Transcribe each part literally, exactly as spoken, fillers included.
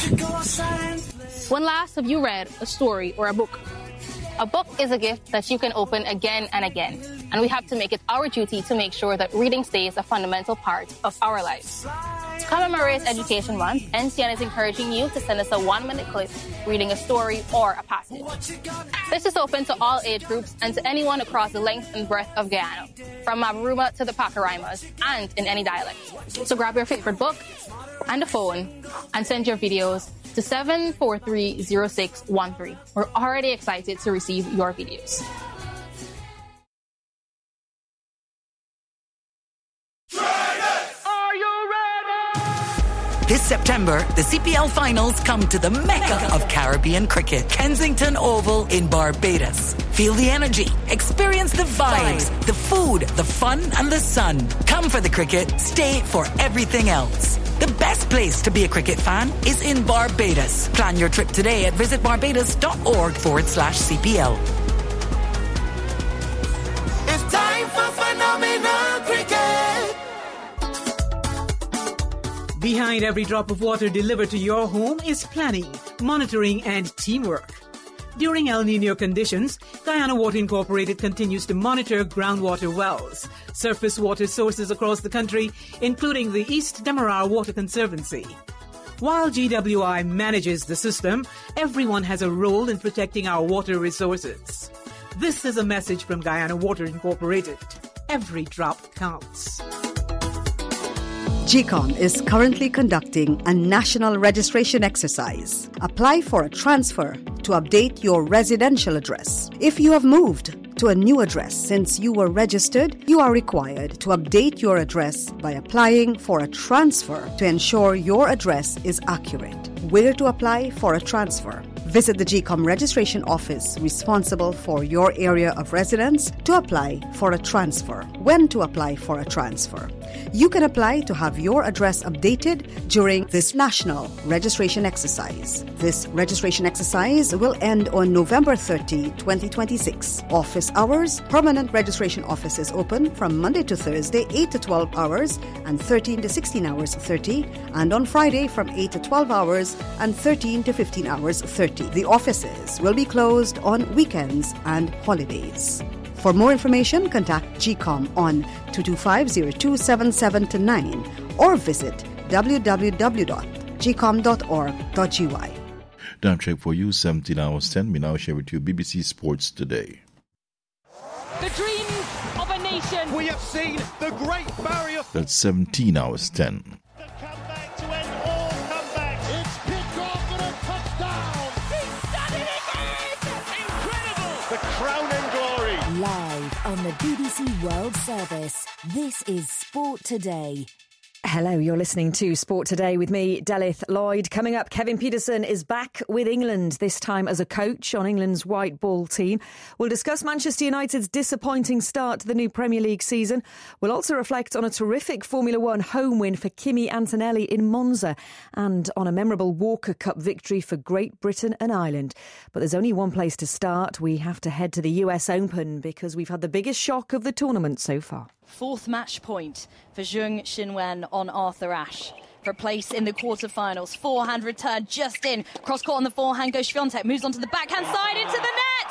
When last have you read a story or a book? A book is a gift that you can open again and again, and we have to make it our duty to make sure that reading stays a fundamental part of our lives. To commemorate Education Month, N C N is encouraging you to send us a one-minute clip reading a story or a passage. This is open to all age groups and to anyone across the length and breadth of Guyana, from Mabaruma to the Pacaraimas, and in any dialect. So grab your favorite book and a phone and send your videos to seven four three zero six one three. We're already excited to receive your videos. Are you ready? This September, the C P L finals come to the mecca of Caribbean cricket, Kensington Oval in Barbados. Feel the energy, experience the vibes, the food, the fun, and the sun. Come for the cricket, stay for everything else. The best place to be a cricket fan is in Barbados. Plan your trip today at visitbarbados.org forward slash CPL. It's time for phenomenal cricket. Behind every drop of water delivered to your home is planning, monitoring, and teamwork. During El Niño conditions, Guyana Water Incorporated continues to monitor groundwater wells, surface water sources across the country, including the East Demerara Water Conservancy. While G W I manages the system, everyone has a role in protecting our water resources. This is a message from Guyana Water Incorporated. Every drop counts. G COM is currently conducting a national registration exercise. Apply for a transfer to update your residential address. If you have moved to a new address since you were registered, you are required to update your address by applying for a transfer to ensure your address is accurate. Where to apply for a transfer? Visit the G COM registration office responsible for your area of residence to apply for a transfer. When to apply for a transfer? You can apply to have your address updated during this national registration exercise. This registration exercise will end on November thirtieth, twenty twenty-six. Office hours: permanent registration office is open from Monday to Thursday, eight to twelve hours and thirteen to sixteen hours thirty, and on Friday from eight to twelve hours and thirteen to fifteen hours thirty. The offices will be closed on weekends and holidays. For more information, contact G COM on two two five, zero two seven seven nine or visit w w w dot g com dot org dot g y. Time check for you, seventeen hours ten. We now share with you B B C Sports Today. The dreams of a nation. We have seen the Great Barrier. That's seventeen hours ten. The comeback to end all comebacks. It's picked off and a touchdown. He's done it again! Incredible. The crown and glory. Live on the B B C World Service, this is Sport Today. Hello, you're listening to Sport Today with me, Delith Lloyd. Coming up, Kevin Peterson is back with England, this time as a coach on England's white ball team. We'll discuss Manchester United's disappointing start to the new Premier League season. We'll also reflect on a terrific Formula One home win for Kimi Antonelli in Monza and on a memorable Walker Cup victory for Great Britain and Ireland. But there's only one place to start. We have to head to the U S Open because we've had the biggest shock of the tournament so far. Fourth match point for Zheng Xinwen on Arthur Ashe for a place in the quarterfinals. Forehand return just in. Cross court on the forehand goes Swiatek. Moves onto the backhand side into the net.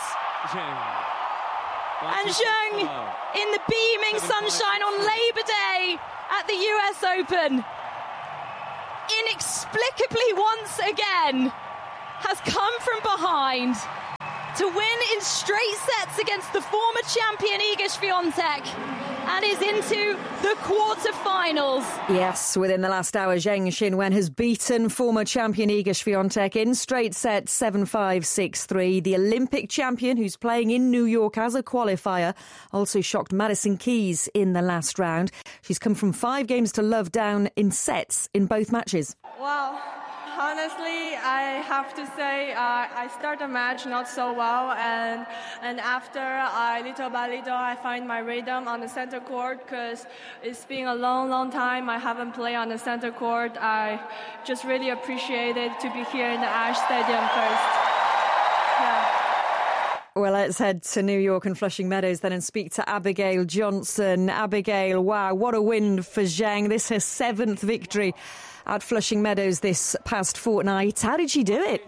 And Zheng in the beaming sunshine on Labour Day at the U S Open. Inexplicably once again has come from behind to win in straight sets against the former champion Iga Swiatek and is into the quarter-finals. Yes, within the last hour, Zheng Xinwen has beaten former champion Iga Swiatek in straight sets seven five, six three. The Olympic champion, who's playing in New York as a qualifier, also shocked Madison Keys in the last round. She's come from five games to love down in sets in both matches. Wow. Honestly, I have to say uh, I start the match not so well, and and after uh, little by little I find my rhythm on the center court because it's been a long, long time I haven't played on the center court. I just really appreciate it to be here in the Ashe Stadium first. Yeah. Well, let's head to New York and Flushing Meadows then and speak to Abigail Johnson. Abigail, wow, what a win for Zheng. This is her seventh victory at Flushing Meadows this past fortnight. How did she do it?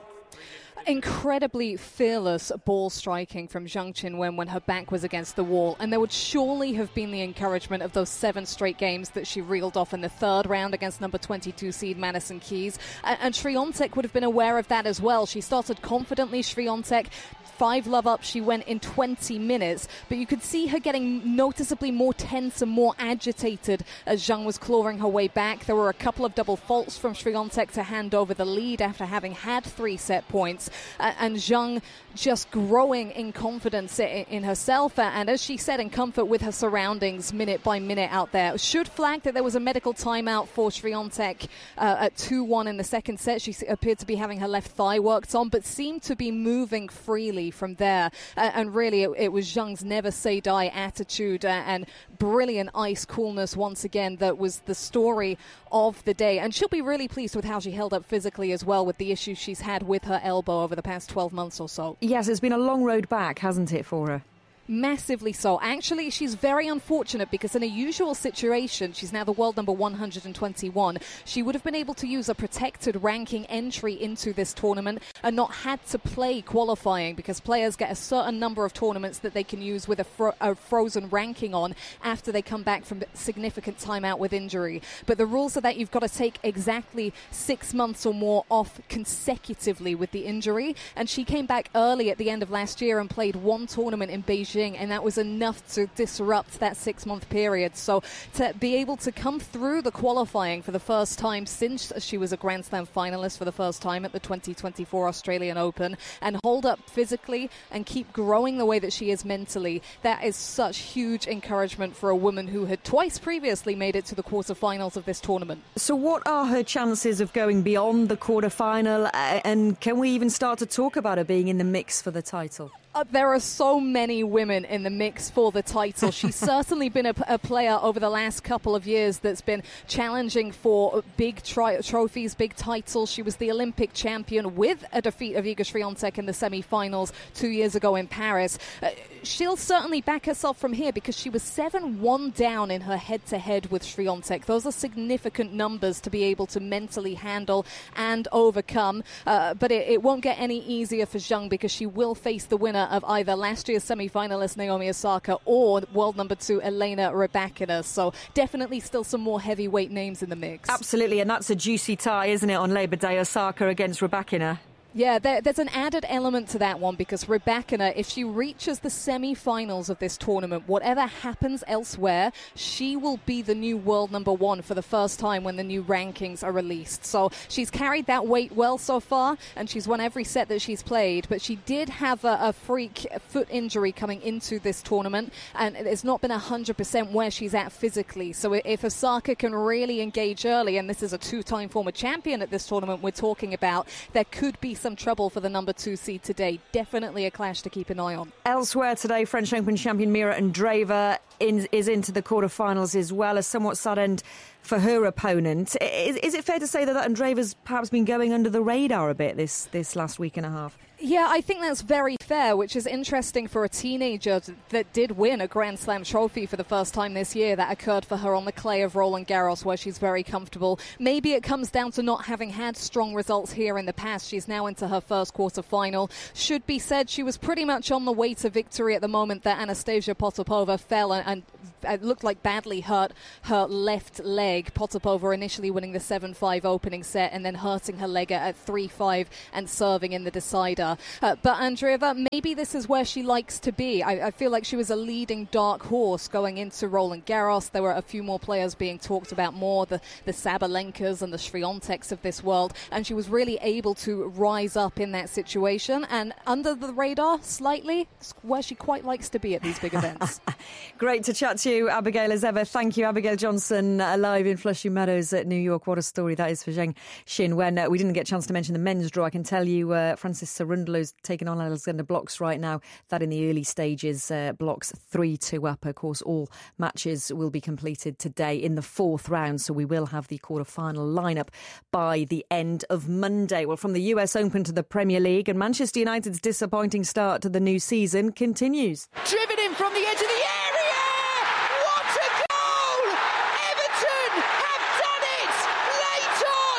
Incredibly fearless ball striking from Zheng Qinwen when her back was against the wall, and there would surely have been the encouragement of those seven straight games that she reeled off in the third round against number twenty-two seed Madison Keys, and, and Swiatek would have been aware of that as well. She started confidently, Swiatek. Five love up, she went in twenty minutes, but you could see her getting noticeably more tense and more agitated as Zheng was clawing her way back. There were a couple of double faults from Swiatek to hand over the lead after having had three set points, uh, and Zheng just growing in confidence in, in herself, and as she said, in comfort with her surroundings minute by minute out there. Should flag that there was a medical timeout for Swiatek uh, at two one in the second set. She appeared to be having her left thigh worked on, but seemed to be moving freely from there, uh, and really it, it was Zheng's never say die attitude uh, and brilliant ice coolness once again that was the story of the day, and she'll be really pleased with how she held up physically as well with the issues she's had with her elbow over the past twelve months or so. Yes, it's been a long road back, hasn't it, for her? Massively so. Actually, she's very unfortunate because in a usual situation, she's now the world number one hundred twenty-one, she would have been able to use a protected ranking entry into this tournament and not had to play qualifying, because players get a certain number of tournaments that they can use with a, fro- a frozen ranking on after they come back from significant time out with injury. But the rules are that you've got to take exactly six months or more off consecutively with the injury, and she came back early at the end of last year and played one tournament in Beijing, and that was enough to disrupt that six-month period. So to be able to come through the qualifying for the first time since she was a Grand Slam finalist for the first time at the twenty twenty-four Australian Open, and hold up physically and keep growing the way that she is mentally, that is such huge encouragement for a woman who had twice previously made it to the quarterfinals of this tournament. So what are her chances of going beyond the quarterfinal, and can we even start to talk about her being in the mix for the title? Uh, there are so many women in the mix for the title. She's certainly been a, a player over the last couple of years that's been challenging for big tri- trophies, big titles. She was the Olympic champion with a defeat of Iga Swiatek in the semi-finals two years ago in Paris. Uh, she'll certainly back herself from here because she was seven one down in her head-to-head with Swiatek. Those are significant numbers to be able to mentally handle and overcome. Uh, but it, it won't get any easier for Zheng because she will face the winner of either last year's semi-finalist Naomi Osaka or world number two Elena Rybakina. So definitely still some more heavyweight names in the mix. Absolutely, and that's a juicy tie, isn't it, on Labour Day, Osaka against Rybakina? Yeah, there, there's an added element to that one because Rybakina, if she reaches the semi-finals of this tournament, whatever happens elsewhere, she will be the new world number one for the first time when the new rankings are released. So she's carried that weight well so far, and she's won every set that she's played, but she did have a, a freak foot injury coming into this tournament, and it's not been one hundred percent where she's at physically. So if Osaka can really engage early, and this is a two-time former champion at this tournament we're talking about, there could be some trouble for the number two seed today. Definitely a clash to keep an eye on. Elsewhere today, French Open champion Mira Andreeva in, is into the quarterfinals as well, a somewhat sad end for her opponent. Is, is it fair to say that, that Andreeva's perhaps been going under the radar a bit this, this last week and a half? Yeah, I think that's very fair, which is interesting for a teenager that did win a Grand Slam trophy for the first time this year. That occurred for her on the clay of Roland Garros, where she's very comfortable. Maybe it comes down to not having had strong results here in the past. She's now into her first quarter-final. Should be said, she was pretty much on the way to victory at the moment that Anastasia Potapova fell and, and it looked like badly hurt her left leg. Potapova initially winning the seven five opening set and then hurting her leg at three five and serving in the decider. Uh, but Andreeva, maybe this is where she likes to be. I, I feel like she was a leading dark horse going into Roland Garros. There were a few more players being talked about more, the, the Sabalenkas and the Swiateks of this world, and she was really able to rise up in that situation. And under the radar, slightly, where she quite likes to be at these big events. Great to chat to you, Abigail, as ever. Thank you, Abigail Johnson, uh, live in Flushing Meadows at New York. What a story that is for Zheng Qinwen. Uh, we didn't get a chance to mention the men's draw. I can tell you uh, Francis Cerundolo's taking on Alexander Blocks right now. That in the early stages, uh, Blocks three two up. Of course, all matches will be completed today in the fourth round, so we will have the quarter-final lineup by the end of Monday. Well, from the U S Open to the Premier League, and Manchester United's disappointing start to the new season continues. Driven in from the edge of the area! What a goal! Everton have done it! Late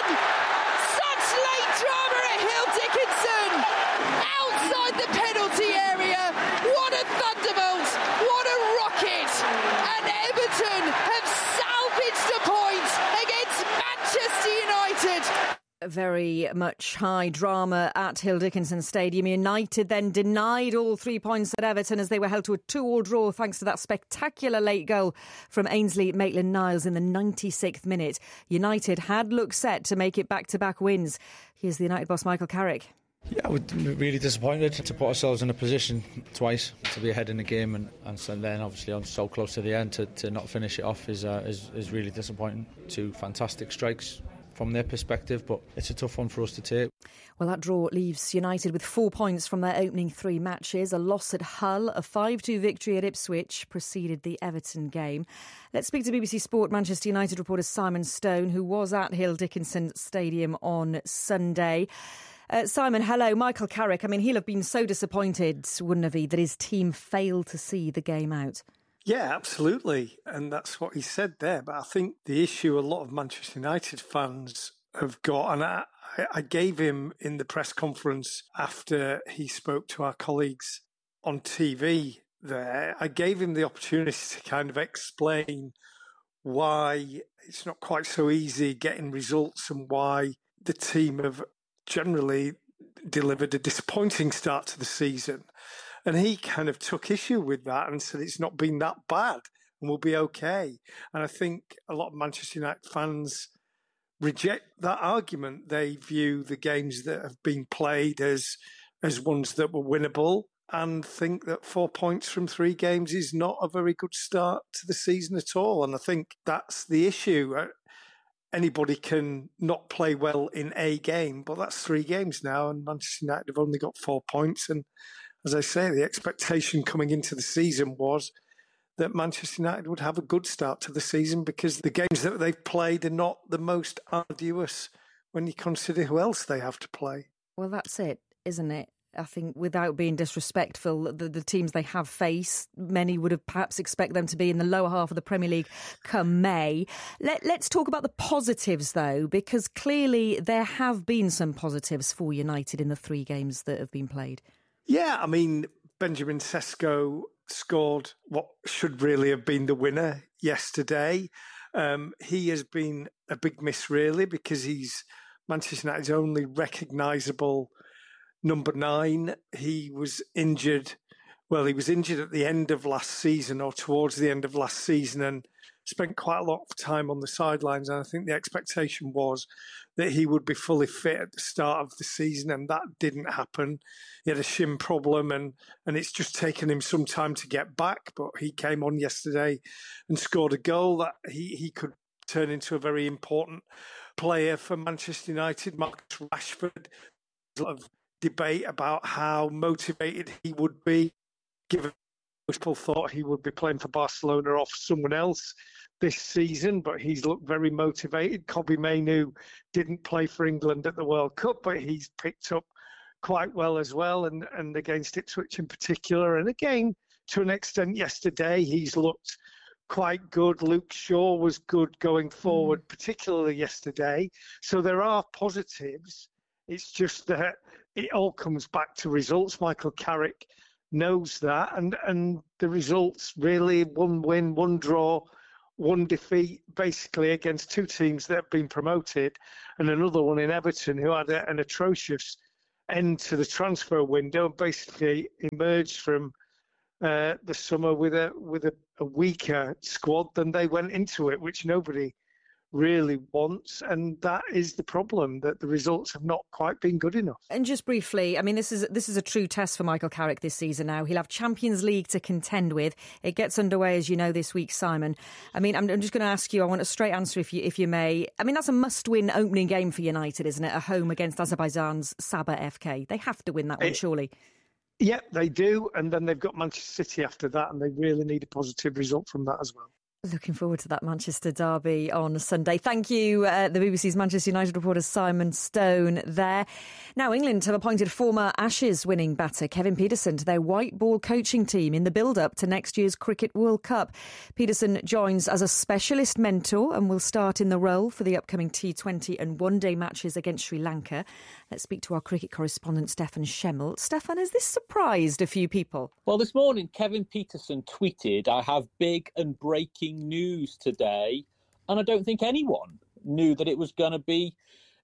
very much high drama at Hill Dickinson Stadium. United then denied all three points at Everton as they were held to a two-all draw thanks to that spectacular late goal from Ainsley Maitland-Niles in the ninety-sixth minute. United had looked set to make it back-to-back wins. Here's the United boss Michael Carrick. Yeah, we're really disappointed to put ourselves in a position twice to be ahead in the game, and, and so then obviously on so close to the end to, to not finish it off is, uh, is is really disappointing. Two fantastic strikes from their perspective, but it's a tough one for us to take. Well, that draw leaves United with four points from their opening three matches. A loss at Hull, a five two victory at Ipswich preceded the Everton game. Let's speak to B B C Sport Manchester United reporter Simon Stone, who was at Hill Dickinson Stadium on Sunday. Uh, Simon, hello. Michael Carrick, I mean, he'll have been so disappointed, wouldn't have he, that his team failed to see the game out? Yeah, absolutely. And that's what he said there. But I think the issue a lot of Manchester United fans have got, and I, I gave him in the press conference after he spoke to our colleagues on T V there, I gave him the opportunity to kind of explain why it's not quite so easy getting results and why the team have generally delivered a disappointing start to the season. And he kind of took issue with that and said it's not been that bad and we'll be okay. And I think a lot of Manchester United fans reject that argument. They view the games that have been played as as ones that were winnable and think that four points from three games is not a very good start to the season at all. And I think that's the issue. Anybody can not play well in a game, but that's three games now, and Manchester United have only got four points. And as I say, the expectation coming into the season was that Manchester United would have a good start to the season because the games that they've played are not the most arduous when you consider who else they have to play. Well, that's it, isn't it? I think without being disrespectful, the, the teams they have faced, many would have perhaps expect them to be in the lower half of the Premier League come May. Let, let's talk about the positives, though, because clearly there have been some positives for United in the three games that have been played. Yeah, I mean, Benjamin Sesko scored what should really have been the winner yesterday. Um, he has been a big miss, really, because he's Manchester United's only recognisable number nine. He was injured. Well, he was injured at the end of last season or towards the end of last season and spent quite a lot of time on the sidelines. And I think the expectation was that he would be fully fit at the start of the season, and that didn't happen. He had a shin problem, and, and it's just taken him some time to get back. But he came on yesterday and scored a goal that he, he could turn into a very important player for Manchester United. Marcus Rashford, a lot of debate about how motivated he would be, given most people thought he would be playing for Barcelona off someone else this season, but he's looked very motivated. Kobbie Mainoo didn't play for England at the World Cup, but he's picked up quite well as well, and, and against Ipswich in particular. And again, to an extent yesterday, he's looked quite good. Luke Shaw was good going forward, mm. particularly yesterday. So there are positives. It's just that it all comes back to results. Michael Carrick knows that. And, and the results really, one win, one draw, one defeat, basically against two teams that have been promoted, and another one in Everton, who had a, an atrocious end to the transfer window and basically emerged from uh, the summer with a with a, a weaker squad than they went into it, which nobody really wants, and that is the problem, that the results have not quite been good enough. And just briefly, I mean, this is this is a true test for Michael Carrick this season now. He'll have Champions League to contend with. It gets underway, as you know, this week, Simon. I mean, I'm, I'm just going to ask you, I want a straight answer if you if you may. I mean, that's a must-win opening game for United, isn't it? A home against Azerbaijan's Sabah F K. They have to win that one, it, surely. Yeah, they do, and then they've got Manchester City after that, and they really need a positive result from that as well. Looking forward to that Manchester derby on Sunday. Thank you, uh, the B B C's Manchester United reporter Simon Stone there. Now, England have appointed former Ashes winning batter Kevin Pietersen to their white ball coaching team in the build-up to next year's Cricket World Cup. Pietersen joins as a specialist mentor and will start in the role for the upcoming T twenty and one-day matches against Sri Lanka. Let's speak to our cricket correspondent, Stefan Schemmel. Stefan, has this surprised a few people? Well, this morning, Kevin Pietersen tweeted, "I have big and breaking news today," and I don't think anyone knew that it was going to be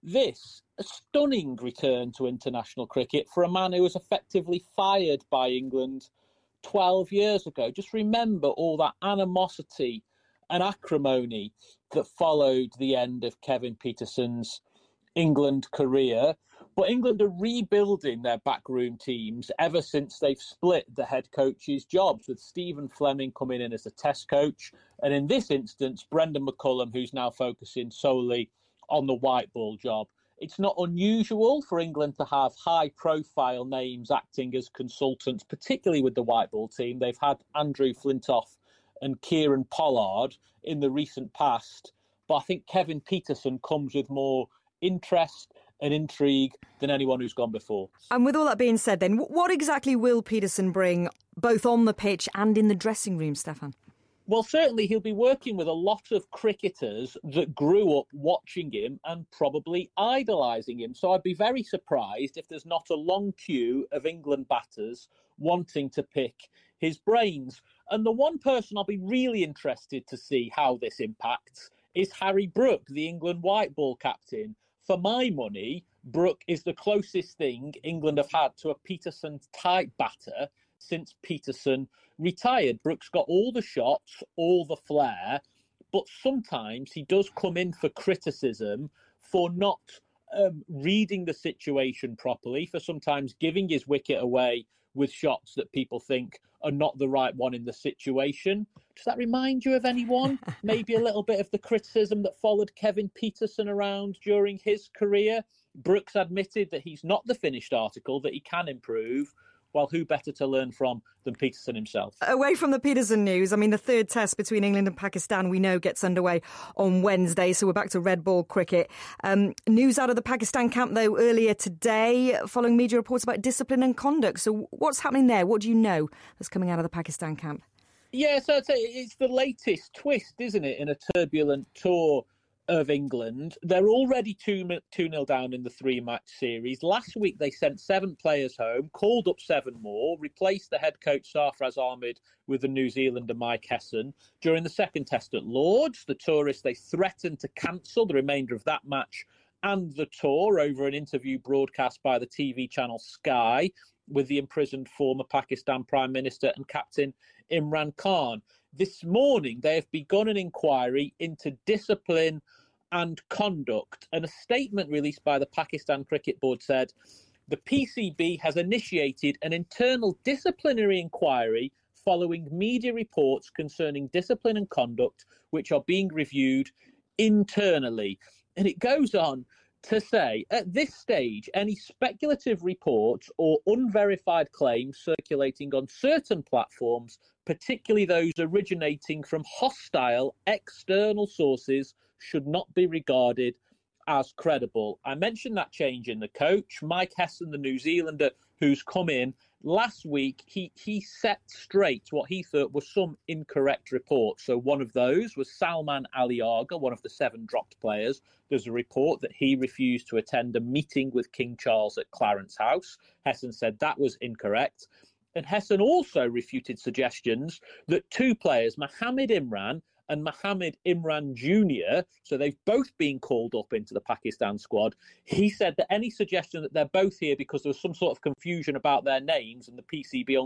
This, a stunning return to international cricket for a man who was effectively fired by England twelve years ago. Just remember all that animosity and acrimony that followed the end of Kevin Pietersen's England career. But England are rebuilding their backroom teams ever since they've split the head coach's jobs, with Stephen Fleming coming in as the test coach. And in this instance, Brendan McCullum, who's now focusing solely on the white ball job. It's not unusual for England to have high-profile names acting as consultants, particularly with the white ball team. They've had Andrew Flintoff and Kieran Pollard in the recent past. But I think Kevin Pietersen comes with more interest and intrigue than anyone who's gone before. And with all that being said then, what exactly will Pietersen bring both on the pitch and in the dressing room, Stefan? Well, certainly he'll be working with a lot of cricketers that grew up watching him and probably idolising him. So I'd be very surprised if there's not a long queue of England batters wanting to pick his brains. And the one person I'll be really interested to see how this impacts is Harry Brook, the England white ball captain. For my money, Brook is the closest thing England have had to a Pietersen-type batter since Pietersen retired. Brook's got all the shots, all the flair, but sometimes he does come in for criticism for not um, reading the situation properly, for sometimes giving his wicket away with shots that people think are not the right one in the situation. Does that remind you of anyone? Maybe a little bit of the criticism that followed Kevin Pietersen around during his career. Brooks admitted that he's not the finished article, that he can improve. Well, who better to learn from than Pietersen himself? Away from the Pietersen news, I mean, the third test between England and Pakistan, we know, gets underway on Wednesday, so we're back to red ball cricket. Um, news out of the Pakistan camp, though, earlier today, following media reports about discipline and conduct. So what's happening there? What do you know that's coming out of the Pakistan camp? Yeah, so I'd say it's the latest twist, isn't it, in a turbulent tour of England. They're already two nil down in the three-match series. Last week, they sent seven players home, called up seven more, replaced the head coach Sarfraz Ahmed with the New Zealander Mike Hesson. During the second test at Lord's, the tourists, they threatened to cancel the remainder of that match and the tour over an interview broadcast by the T V channel Sky with the imprisoned former Pakistan Prime Minister and captain Imran Khan. This morning, they have begun an inquiry into discipline and conduct. And a statement released by the Pakistan Cricket Board said, the P C B has initiated an internal disciplinary inquiry following media reports concerning discipline and conduct, which are being reviewed internally. And it goes on to say, at this stage, any speculative reports or unverified claims circulating on certain platforms, particularly those originating from hostile external sources, should not be regarded as credible. I mentioned that change in the coach. Mike Hesson, the New Zealander, who's come in last week, he, he set straight what he thought was some incorrect reports. So one of those was Salman Ali Agha, one of the seven dropped players. There's a report that he refused to attend a meeting with King Charles at Clarence House. Hesson said that was incorrect. And Hesson also refuted suggestions that two players, Mohammed Imran and Mohammed Imran Junior, so they've both been called up into the Pakistan squad. He said that any suggestion that they're both here because there was some sort of confusion about their names and the P C B